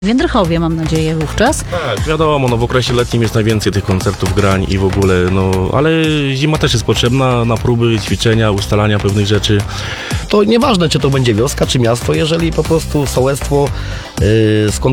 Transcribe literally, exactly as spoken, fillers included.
W Jędrychowie, mam nadzieję, wówczas. Tak, wiadomo, no w okresie letnim jest najwięcej tych koncertów, grań i w ogóle, no ale zima też jest potrzebna na próby, ćwiczenia, ustalania pewnych rzeczy. To nieważne, czy to będzie wioska, czy miasto, jeżeli po prostu sołectwo yy,